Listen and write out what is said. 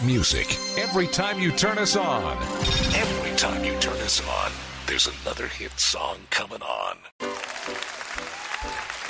Music every time you turn us on. Every time you turn us on, there's another hit song coming on.